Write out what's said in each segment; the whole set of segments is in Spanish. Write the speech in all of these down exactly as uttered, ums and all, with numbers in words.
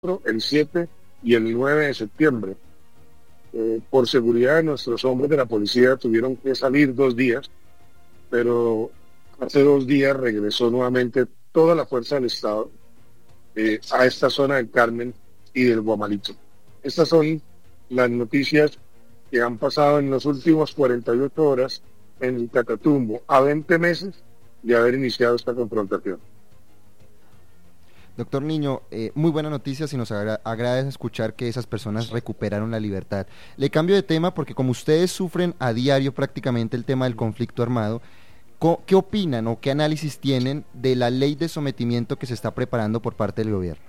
el siete y el nueve de septiembre. Eh, por seguridad de nuestros hombres de la policía tuvieron que salir dos días, pero hace dos días regresó nuevamente toda la fuerza del Estado eh, a esta zona del Carmen y del Guamalito. Estas son las noticias que han pasado en los últimos cuarenta y ocho horas en el Catatumbo, a veinte meses de haber iniciado esta confrontación. Doctor Niño, eh, muy buena noticia, y nos agra- agradece escuchar que esas personas recuperaron la libertad. Le cambio de tema porque como ustedes sufren a diario prácticamente el tema del conflicto armado, co- ¿qué opinan o qué análisis tienen de la ley de sometimiento que se está preparando por parte del gobierno?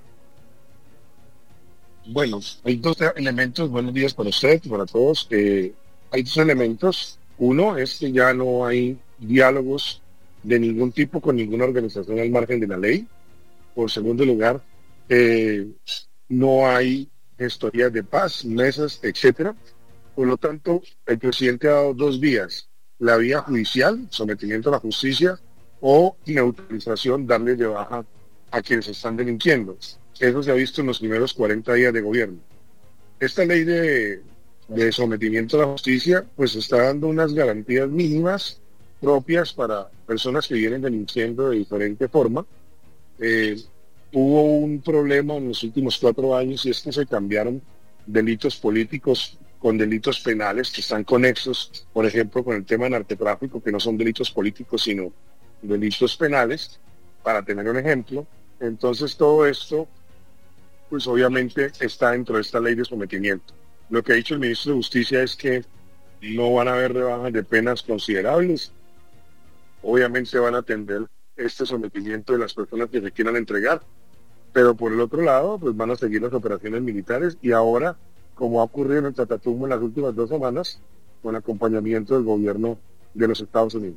Bueno, hay dos elementos, buenos días para usted, para todos. Eh, hay dos elementos. Uno es que ya no hay diálogos de ningún tipo con ninguna organización al margen de la ley. Por segundo lugar, eh, no hay gestorías de paz, mesas, etcétera. Por lo tanto, el presidente ha dado dos vías: la vía judicial, sometimiento a la justicia, o neutralización, darle de baja a quienes están delinquiendo. Eso se ha visto en los primeros cuarenta días de gobierno. Esta ley de, de sometimiento a la justicia, pues está dando unas garantías mínimas propias para personas que vienen delinquiendo de diferente forma. Eh, hubo un problema en los últimos cuatro años y es que se cambiaron delitos políticos con delitos penales que están conexos, por ejemplo, con el tema de narcotráfico, que no son delitos políticos, sino delitos penales, para tener un ejemplo. Entonces todo esto, pues obviamente está dentro de esta ley de sometimiento. Lo que ha dicho el ministro de Justicia es que no van a haber rebajas de penas considerables. Obviamente van a atender este sometimiento de las personas que se quieran entregar, pero por el otro lado, pues van a seguir las operaciones militares y ahora, como ha ocurrido en el Catatumbo en las últimas dos semanas, con acompañamiento del gobierno de los Estados Unidos.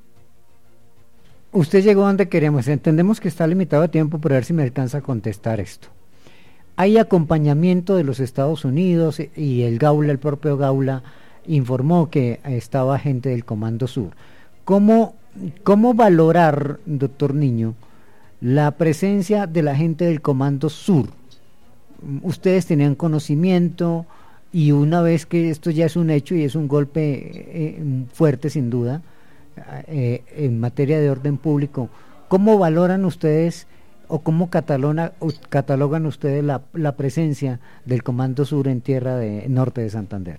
Usted llegó donde queremos. Entendemos que está limitado a tiempo, pero a ver si me alcanza a contestar esto. Hay acompañamiento de los Estados Unidos y el Gaula, el propio Gaula, informó que estaba gente del Comando Sur. ¿Cómo, cómo valorar, doctor Niño, la presencia de la gente del Comando Sur? Ustedes tenían conocimiento y una vez que esto ya es un hecho y es un golpe eh, fuerte sin duda eh, en materia de orden público, ¿cómo valoran ustedes o cómo catalona, catalogan ustedes la, la presencia del Comando Sur en tierra de norte de Santander?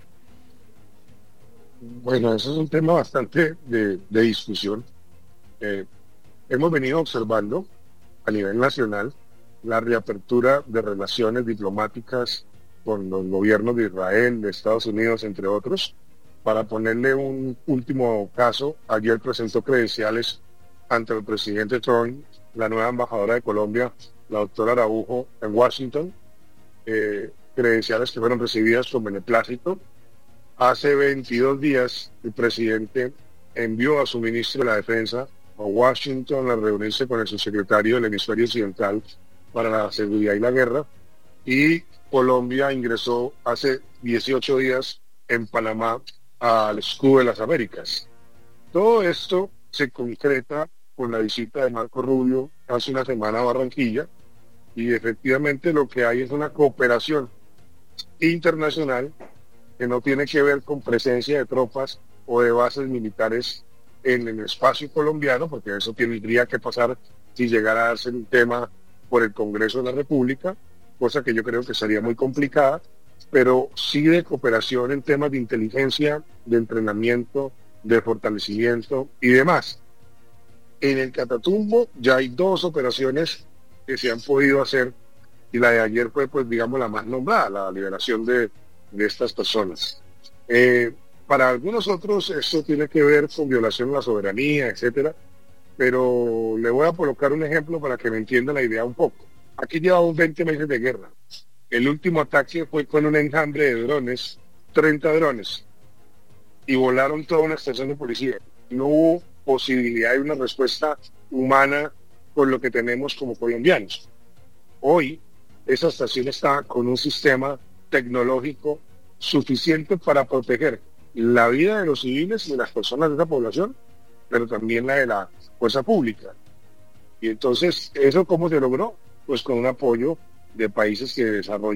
Bueno, eso es un tema bastante de, de discusión. Eh, hemos venido observando a nivel nacional la reapertura de relaciones diplomáticas con los gobiernos de Israel, de Estados Unidos, entre otros. Para ponerle un último caso, ayer presentó credenciales ante el presidente Trump la nueva embajadora de Colombia, la doctora Araujo, en Washington, eh, credenciales que fueron recibidas con beneplácito. Hace veintidós días el presidente envió a su ministro de la Defensa a Washington a reunirse con el subsecretario del Hemisferio Occidental para la Seguridad y la Guerra, y Colombia ingresó hace dieciocho días en Panamá al Escudo de las Américas. Todo esto se concreta con la visita de Marco Rubio hace una semana a Barranquilla, y efectivamente lo que hay es una cooperación internacional que no tiene que ver con presencia de tropas o de bases militares en el espacio colombiano, porque eso tendría que pasar si llegara a darse un tema por el Congreso de la República, cosa que yo creo que sería muy complicada, pero sí de cooperación en temas de inteligencia, de entrenamiento, de fortalecimiento y demás. En el Catatumbo ya hay dos operaciones que se han podido hacer, y la de ayer fue, pues digamos, la más nombrada, la liberación de, de estas personas. Eh, para algunos otros esto tiene que ver con violación de la soberanía, etcétera, pero le voy a colocar un ejemplo para que me entienda la idea un poco. Aquí llevamos veinte meses de guerra. El último ataque fue con un enjambre de drones, treinta drones, y volaron toda una estación de policía. No hubo posibilidad de una respuesta humana con lo que tenemos como colombianos. Hoy, esa estación está con un sistema tecnológico suficiente para proteger la vida de los civiles y de las personas de esa población, pero también la de la fuerza pública. Y entonces, ¿eso cómo se logró? Pues con un apoyo de países que desarrollan